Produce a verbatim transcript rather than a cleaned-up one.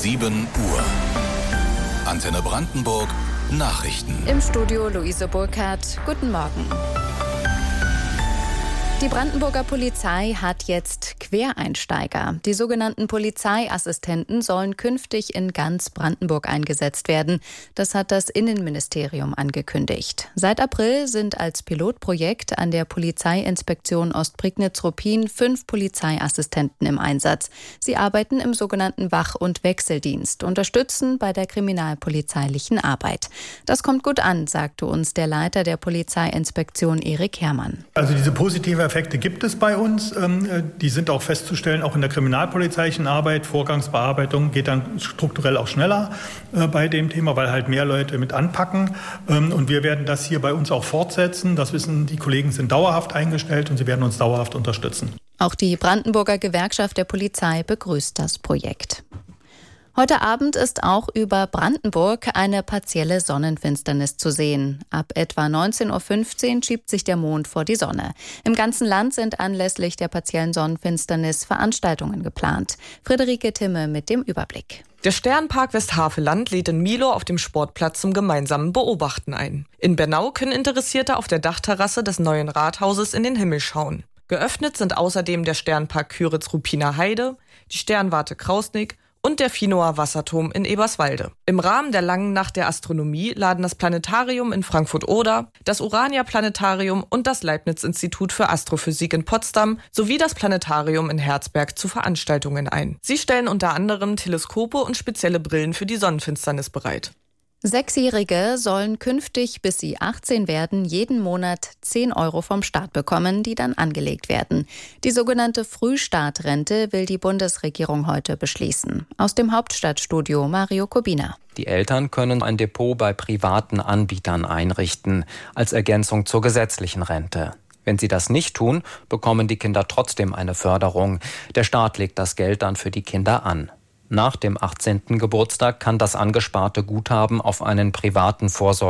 sieben Uhr. Antenne Brandenburg, Nachrichten. Im Studio Luise Burkhardt. Guten Morgen. Die Brandenburger Polizei hat jetzt Quereinsteiger. Die sogenannten Polizeiassistenten sollen künftig in ganz Brandenburg eingesetzt werden. Das hat das Innenministerium angekündigt. Seit April sind als Pilotprojekt an der Polizeiinspektion Ostprignitz-Ruppin fünf Polizeiassistenten im Einsatz. Sie arbeiten im sogenannten Wach- und Wechseldienst, unterstützen bei der kriminalpolizeilichen Arbeit. Das kommt gut an, sagte uns der Leiter der Polizeiinspektion Erik Herrmann. Also diese positive Effekte gibt es bei uns. Die sind auch festzustellen, auch in der kriminalpolizeilichen Arbeit. Vorgangsbearbeitung geht dann strukturell auch schneller bei dem Thema, weil halt mehr Leute mit anpacken. Und wir werden das hier bei uns auch fortsetzen. Das wissen die Kollegen, sind dauerhaft eingestellt und sie werden uns dauerhaft unterstützen. Auch die Brandenburger Gewerkschaft der Polizei begrüßt das Projekt. Heute Abend ist auch über Brandenburg eine partielle Sonnenfinsternis zu sehen. Ab etwa neunzehn Uhr fünfzehn schiebt sich der Mond vor die Sonne. Im ganzen Land sind anlässlich der partiellen Sonnenfinsternis Veranstaltungen geplant. Friederike Timme mit dem Überblick. Der Sternpark Westhaveland lädt in Milow auf dem Sportplatz zum gemeinsamen Beobachten ein. In Bernau können Interessierte auf der Dachterrasse des neuen Rathauses in den Himmel schauen. Geöffnet sind außerdem der Sternpark Küritz-Ruppiner Heide, die Sternwarte Krausnick und der Finoer Wasserturm in Eberswalde. Im Rahmen der langen Nacht der Astronomie laden das Planetarium in Frankfurt-Oder, das Urania-Planetarium und das Leibniz-Institut für Astrophysik in Potsdam sowie das Planetarium in Herzberg zu Veranstaltungen ein. Sie stellen unter anderem Teleskope und spezielle Brillen für die Sonnenfinsternis bereit. Sechsjährige sollen künftig, bis sie achtzehn werden, jeden Monat zehn Euro vom Staat bekommen, die dann angelegt werden. Die sogenannte Frühstartrente will die Bundesregierung heute beschließen. Aus dem Hauptstadtstudio Mario Kubina. Die Eltern können ein Depot bei privaten Anbietern einrichten, als Ergänzung zur gesetzlichen Rente. Wenn sie das nicht tun, bekommen die Kinder trotzdem eine Förderung. Der Staat legt das Geld dann für die Kinder an. Nach dem achtzehnten Geburtstag kann das angesparte Guthaben auf einen privaten Vorsorge